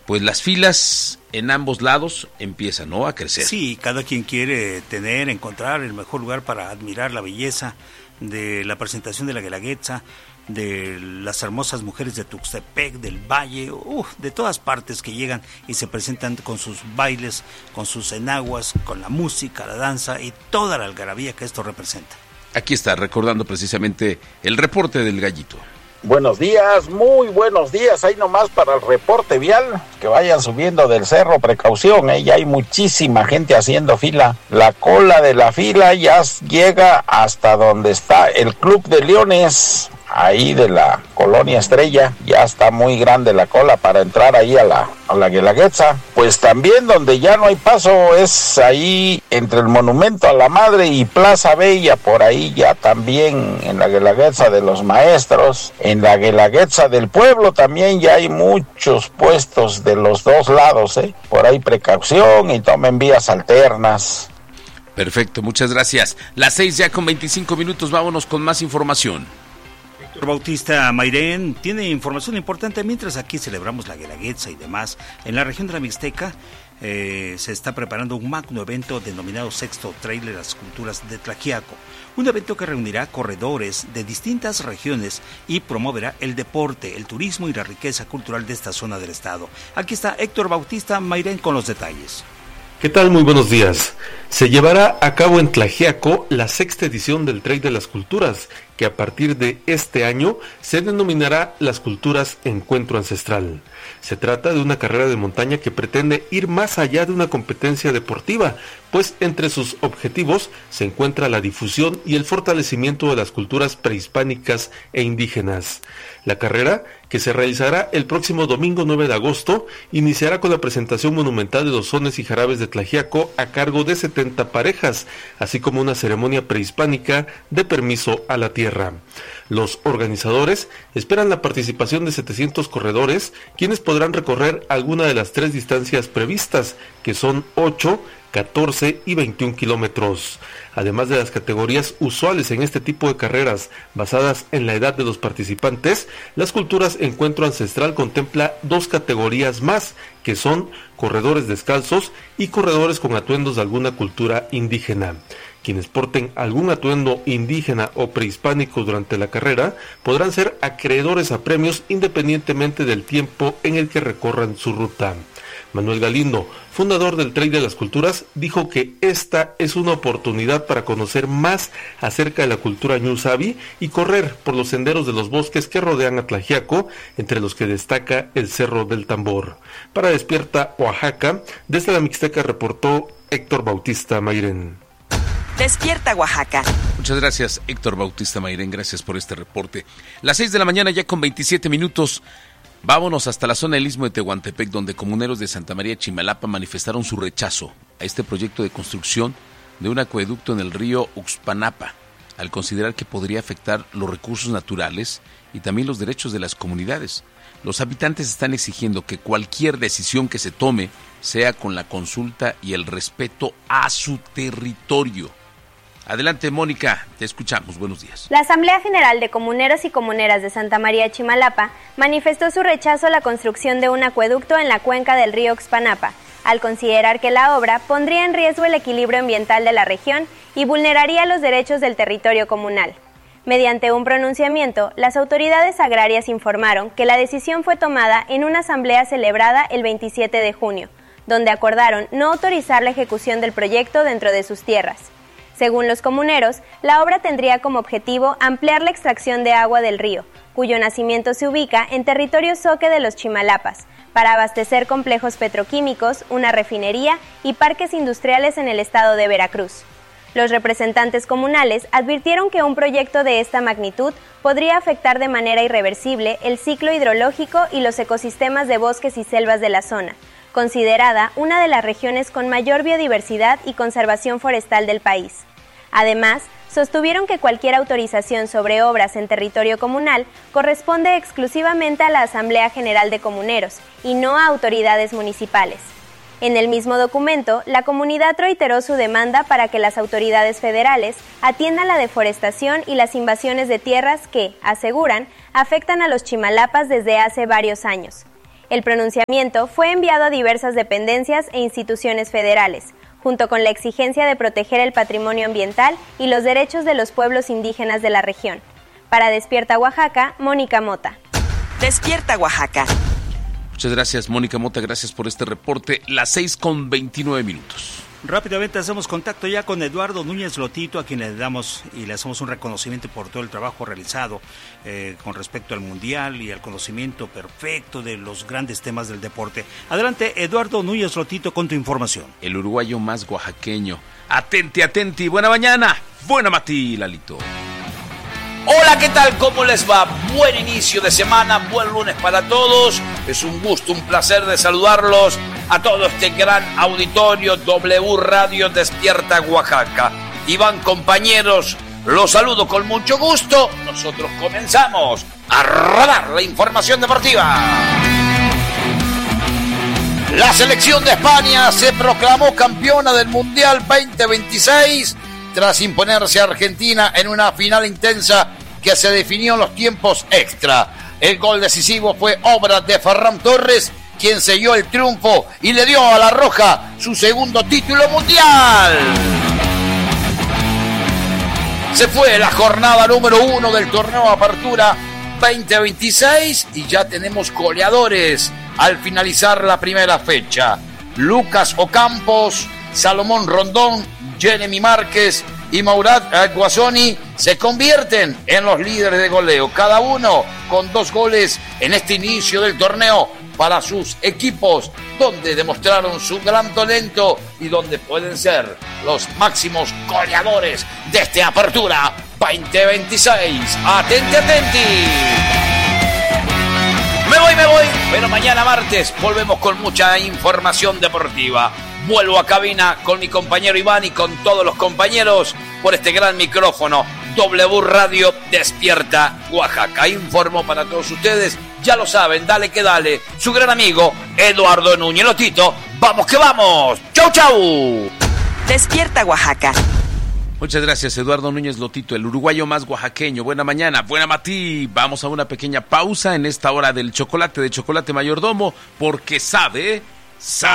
pues las filas en ambos lados empiezan, ¿no?, a crecer. Sí, cada quien quiere encontrar el mejor lugar para admirar la belleza de la presentación de la Guelaguetza, de las hermosas mujeres de Tuxtepec, del Valle, de todas partes que llegan y se presentan con sus bailes, con sus enaguas, con la música, la danza y toda la algarabía que esto representa. Aquí está, recordando precisamente el reporte del Gallito. Buenos días, muy buenos días, ahí nomás para el reporte vial, que vayan subiendo del cerro, precaución, ya hay muchísima gente haciendo fila, la cola de la fila ya llega hasta donde está el Club de Leones, ahí de la Colonia Estrella, ya está muy grande la cola para entrar ahí a la Guelaguetza. Pues también donde ya no hay paso es ahí entre el Monumento a la Madre y Plaza Bella, por ahí ya también en la Guelaguetza de los Maestros, en la Guelaguetza del Pueblo también ya hay muchos puestos de los dos lados, por ahí precaución y tomen vías alternas. Perfecto, muchas gracias. Las 6 ya con 25 minutos, vámonos con más información. Héctor Bautista Mairén tiene información importante. Mientras aquí celebramos la Guelaguetza y demás, en la región de la Mixteca se está preparando un magno evento denominado Sexto Trail de las Culturas de Tlaxiaco, un evento que reunirá corredores de distintas regiones y promoverá el deporte, el turismo y la riqueza cultural de esta zona del estado. Aquí está Héctor Bautista Mairén con los detalles. ¿Qué tal? Muy buenos días. Se llevará a cabo en Tlaxiaco la sexta edición del Trail de las Culturas, que a partir de este año se denominará Las Culturas Encuentro Ancestral. Se trata de una carrera de montaña que pretende ir más allá de una competencia deportiva, pues entre sus objetivos se encuentra la difusión y el fortalecimiento de las culturas prehispánicas e indígenas. La carrera, que se realizará el próximo domingo 9 de agosto, iniciará con la presentación monumental de los sones y jarabes de Tlaxiaco a cargo de 70 parejas, así como una ceremonia prehispánica de permiso a la tierra. Los organizadores esperan la participación de 700 corredores, quienes podrán recorrer alguna de las 3 distancias previstas, que son 8, 14 y 21 kilómetros. Además de las categorías usuales en este tipo de carreras basadas en la edad de los participantes, las culturas Encuentro Ancestral contempla 2 categorías más, que son corredores descalzos y corredores con atuendos de alguna cultura indígena. Quienes porten algún atuendo indígena o prehispánico durante la carrera podrán ser acreedores a premios independientemente del tiempo en el que recorran su ruta. Manuel Galindo, fundador del Trail de las Culturas, dijo que esta es una oportunidad para conocer más acerca de la cultura ñusabi y correr por los senderos de los bosques que rodean a Tlaxiaco, entre los que destaca el Cerro del Tambor. Para Despierta Oaxaca, desde la Mixteca reportó Héctor Bautista Mairén. Despierta Oaxaca. Muchas gracias, Héctor Bautista Mairén, gracias por este reporte. Las 6 de la mañana ya con 27 minutos. Vámonos hasta la zona del Istmo de Tehuantepec, donde comuneros de Santa María Chimalapa manifestaron su rechazo a este proyecto de construcción de un acueducto en el río Uxpanapa, al considerar que podría afectar los recursos naturales y también los derechos de las comunidades. Los habitantes están exigiendo que cualquier decisión que se tome sea con la consulta y el respeto a su territorio. Adelante, Mónica, te escuchamos. Buenos días. La Asamblea General de Comuneros y Comuneras de Santa María Chimalapa manifestó su rechazo a la construcción de un acueducto en la cuenca del río Uxpanapa, al considerar que la obra pondría en riesgo el equilibrio ambiental de la región y vulneraría los derechos del territorio comunal. Mediante un pronunciamiento, las autoridades agrarias informaron que la decisión fue tomada en una asamblea celebrada el 27 de junio, donde acordaron no autorizar la ejecución del proyecto dentro de sus tierras. Según los comuneros, la obra tendría como objetivo ampliar la extracción de agua del río, cuyo nacimiento se ubica en territorio zoque de los Chimalapas, para abastecer complejos petroquímicos, una refinería y parques industriales en el estado de Veracruz. Los representantes comunales advirtieron que un proyecto de esta magnitud podría afectar de manera irreversible el ciclo hidrológico y los ecosistemas de bosques y selvas de la zona, considerada una de las regiones con mayor biodiversidad y conservación forestal del país. Además, sostuvieron que cualquier autorización sobre obras en territorio comunal corresponde exclusivamente a la Asamblea General de Comuneros y no a autoridades municipales. En el mismo documento, la comunidad reiteró su demanda para que las autoridades federales atiendan la deforestación y las invasiones de tierras que, aseguran, afectan a los Chimalapas desde hace varios años. El pronunciamiento fue enviado a diversas dependencias e instituciones federales, junto con la exigencia de proteger el patrimonio ambiental y los derechos de los pueblos indígenas de la región. Para Despierta Oaxaca, Mónica Mota. Despierta Oaxaca. Muchas gracias, Mónica Mota, gracias por este reporte. Las 6:29. Rápidamente hacemos contacto ya con Eduardo Núñez Lotito, a quien le damos y le hacemos un reconocimiento por todo el trabajo realizado con respecto al Mundial y al conocimiento perfecto de los grandes temas del deporte. Adelante, Eduardo Núñez Lotito, con tu información. El uruguayo más oaxaqueño. Atenti, buena mañana, buena matí, Lalito. Hola, ¿qué tal? ¿Cómo les va? Buen inicio de semana, buen lunes para todos. Es un gusto, un placer de saludarlos a todo este gran auditorio W Radio Despierta Oaxaca. Iván, compañeros, los saludo con mucho gusto. Nosotros comenzamos a rodar la información deportiva. La selección de España se proclamó campeona del Mundial 2026 tras imponerse a Argentina en una final intensa que se definió en los tiempos extra. El gol decisivo fue obra de Ferran Torres, quien selló el triunfo y le dio a la Roja su segundo título mundial. Se fue la jornada número 1 del torneo Apertura 2026 y ya tenemos goleadores al finalizar la primera fecha. Lucas Ocampos, Salomón Rondón, Jeremy Márquez y Mourad Guasoni se convierten en los líderes de goleo, cada uno con 2 goles en este inicio del torneo para sus equipos, donde demostraron su gran talento y donde pueden ser los máximos goleadores de esta Apertura 2026. Atenti. Me voy, pero mañana martes volvemos con mucha información deportiva. Vuelvo a cabina con mi compañero Iván y con todos los compañeros por este gran micrófono. W Radio Despierta Oaxaca. Informo para todos ustedes, ya lo saben, dale que dale. Su gran amigo Eduardo Núñez Lotito. ¡Vamos que vamos! ¡Chau! Despierta Oaxaca. Muchas gracias, Eduardo Núñez Lotito, el uruguayo más oaxaqueño. Buena mañana, buena matí. Vamos a una pequeña pausa en esta hora del chocolate de Chocolate Mayordomo, porque sabe